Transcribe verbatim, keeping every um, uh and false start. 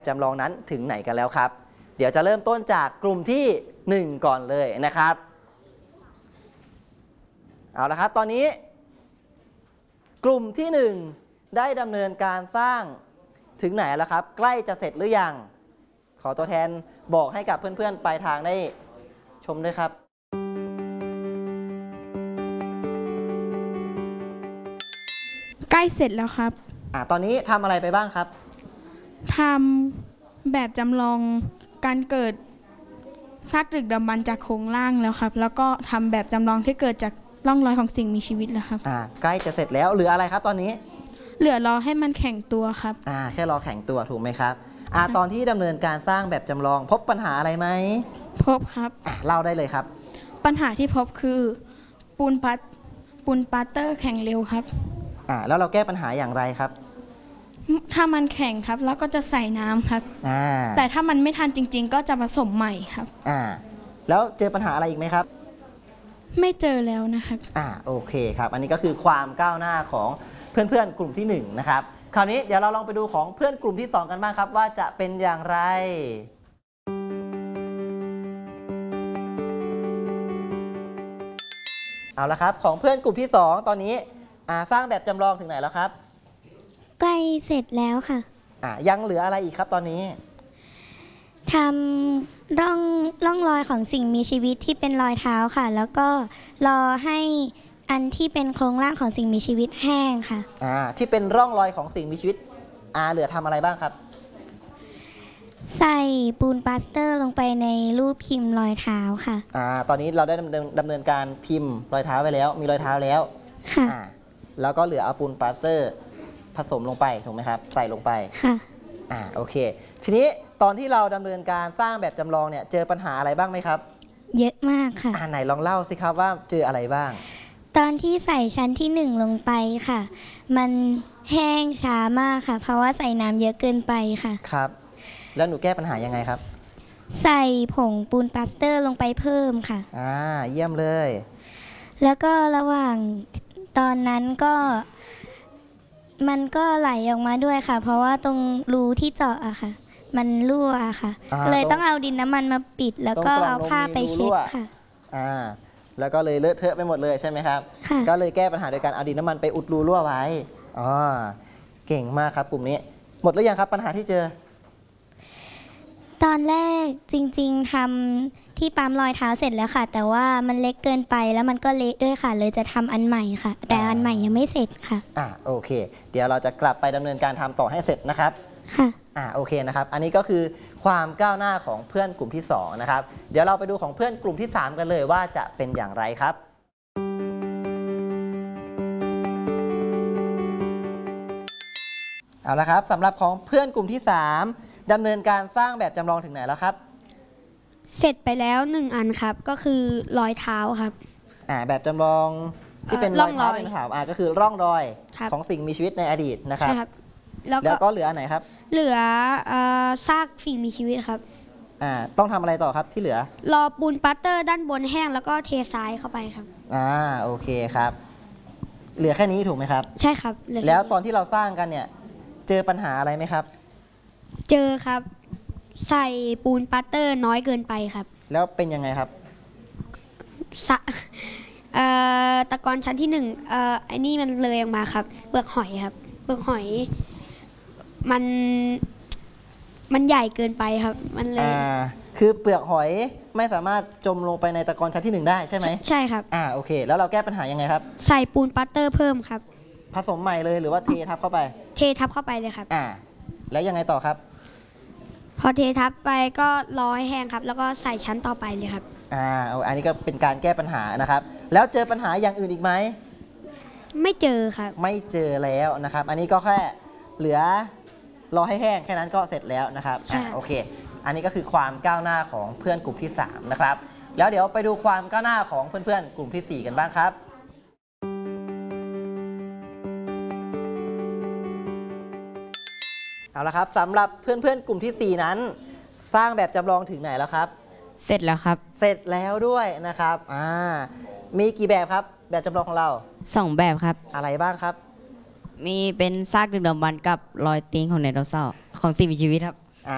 จำลองนั้นถึงไหนกันแล้วครับเดี๋ยวจะเริ่มต้นจากกลุ่มที่หนึ่งก่อนเลยนะครับเอาละครับตอนนี้กลุ่มที่หนึ่งได้ดำเนินการสร้างถึงไหนแล้วครับใกล้จะเสร็จหรือยังขอตัวแทนบอกให้กับเพื่อนๆปลายทางได้ชมด้วยครับใกล้เสร็จแล้วครับอ่าตอนนี้ทำอะไรไปบ้างครับทำแบบจำลองการเกิดซากดึกดำบรรพ์จากโครงล่างแล้วครับแล้วก็ทำแบบจำลองที่เกิดจากร่องรอยของสิ่งมีชีวิตแล้วครับอ่าใกล้จะเสร็จแล้วเหลืออะไรครับตอนนี้เหลือรอให้มันแข็งตัวครับอ่าแค่รอแข็งตัวถูกไหมครับอ่าตอนที่ดำเนินการสร้างแบบจำลองพบปัญหาอะไรไหมพบครับอ่าเล่าได้เลยครับปัญหาที่พบคือปูนปัตปูนปัตเตอร์แข็งเร็วครับอ่าแล้วเราแก้ปัญหาอย่างไรครับถ้ามันแข็งครับแล้วก็จะใส่น้ำครับอ่าแต่ถ้ามันไม่ทันจริงๆก็จะผสมใหม่ครับอ่าแล้วเจอปัญหาอะไรอีกไหมครับไม่เจอแล้วนะครับอ่าโอเคครับอันนี้ก็คือความก้าวหน้าของเพื่อนๆกลุ่มที่หนึ่งนะครับคราวนี้เดี๋ยวเราลองไปดูของเพื่อนกลุ่มที่สองกันบ้างครับว่าจะเป็นอย่างไรเอาละครับของเพื่อนกลุ่มที่สองตอนนี้อ่าสร้างแบบจำลองถึงไหนแล้วครับใกล้เสร็จแล้วค่ะอ่ายังเหลืออะไรอีกครับตอนนี้ทำร่องร่องรอยของสิ่งมีชีวิตที่เป็นรอยเท้าค่ะแล้วก็รอให้อันที่เป็นโครงร่างของสิ่งมีชีวิตแห้งค่ะอ่าที่เป็นร่องรอยของสิ่งมีชีวิตอ่าเหลือทำอะไรบ้างครับใส่ปูนปลาสเตอร์ลงไปในรูปพิมพ์รอยเท้าค่ะอ่าตอนนี้เราได้ดำเนินดำเนินการพิมพ์รอยเท้าไปแล้วมีรอยเท้าแล้วค่ะอ่าแล้วก็เหลือเอาปูนปลาสเตอร์ผสมลงไปถูกไหมครับใส่ลงไปค่ะอ่าโอเคทีนี้ตอนที่เราดำเนินการสร้างแบบจำลองเนี่ยเจอปัญหาอะไรบ้างไหมครับเยอะมากค่ะอ่าไหนลองเล่าสิครับว่าเจออะไรบ้างตอนที่ใส่ชั้นที่หนึ่งลงไปค่ะมันแห้งช้ามากค่ะเพราะว่าใส่น้ำเยอะเกินไปค่ะครับแล้วหนูแก้ปัญหายังไงครับใส่ผงปูนปลาสเตอร์ลงไปเพิ่มค่ะอ่าเยี่ยมเลยแล้วก็ระหว่างตอนนั้นก็มันก็ไหลออกมาด้วยค่ะเพราะว่าตรงรูที่เจาะอะค่ะมันรั่วค่ะเลยต้องเอาดินน้ำมันมาปิดแล้วก็เอาผ้าไปเช็ดค่ะอ่าแล้วก็เลยเลอะเทอะไปหมดเลยใช่ไหมครับก็เลยแก้ปัญหาโดยการเอาดินน้ำมันไปอุดรูรั่วไว้อ๋อเก่งมากครับกลุ่มนี้หมดหรือยังครับปัญหาที่เจอตอนแรกจริงๆทำที่ปั๊มรอยเท้าเสร็จแล้วค่ะแต่ว่ามันเล็กเกินไปแล้วมันก็เละด้วยค่ะเลยจะทำอันใหม่ค่ะแต่อันใหม่ยังไม่เสร็จค่ะอ่าโอเคเดี๋ยวเราจะกลับไปดำเนินการทำต่อให้เสร็จนะครับค่ะอ่าโอเคนะครับอันนี้ก็คือความก้าวหน้าของเพื่อนกลุ่มที่สองนะครับเดี๋ยวเราไปดูของเพื่อนกลุ่มที่สามกันเลยว่าจะเป็นอย่างไรครับเอาละครับสำหรับของเพื่อนกลุ่มที่สามดำเนินการสร้างแบบจำลองถึงไหนแล้วครับเสร็จไปแล้วหนึ่งอันครับก็คือรอยเท้าครับอ่าแบบจำลองที่เป็นรอยเท้าเป็นเท้าอ่าก็คือร่องรอยของสิ่งมีชีวิตในอดีตนะครับแล้วก็เหลืออันไหนครับเหลือซากสิ่งมีชีวิตครับอ่าต้องทำอะไรต่อครับที่เหลือรอปูนปัตเตอร์ด้านบนแห้งแล้วก็เททรายเข้าไปครับอ่าโอเคครับเหลือแค่นี้ถูกไหมครับใช่ครับแล้วตอนที่เราสร้างกันเนี่ยเจอปัญหาอะไรไหมครับเจอครับใส่ปูนปัตเตอร์น้อยเกินไปครับแล้วเป็นยังไงครับตะกอนชั้นที่หนึ่งไอ้นี่มันเลยออกมาครับเปลือกหอยครับเปลือกหอยมันมันใหญ่เกินไปครับมันเลยคือเปลือกหอยไม่สามารถจมลงไปในตะกอนชั้นที่หนึ่งได้ใช่ไหมใช่ครับอ่าโอเคแล้วเราแก้ปัญหายังไงครับใส่ปูนปัตเตอร์เพิ่มครับผสมใหม่เลยหรือว่าเททับเข้าไปเททับเข้าไปเลยครับอ่าแล้วยังไงต่อครับพอเททับไปก็รอให้แห้งครับแล้วก็ใส่ชั้นต่อไปเลยครับอ่าอันนี้ก็เป็นการแก้ปัญหานะครับแล้วเจอปัญหาอย่างอื่นอีกไหมไม่เจอครับไม่เจอแล้วนะครับอันนี้ก็แค่เหลือรอให้แห้งแค่นั้นก็เสร็จแล้วนะครับอ่าโอเคอันนี้ก็คือความก้าวหน้าของเพื่อนกลุ่มที่สามนะครับแล้วเดี๋ยวไปดูความก้าวหน้าของเพื่อนๆกลุ่มที่สี่กันบ้างครับเอาละครับสำหรับเพื่อนๆกลุ่มที่สี่นั้นสร้างแบบจำลองถึงไหนแล้วครับเสร็จแล้วครับเสร็จแล้วด้วยนะครับอ่ามีกี่แบบครับแบบจำลองของเราสองแบบครับอะไรบ้างครับมีเป็นซากดึกดำบรรพ์กับรอยตีนของไดโนเสาร์ของสิ่งมีชีวิตครับ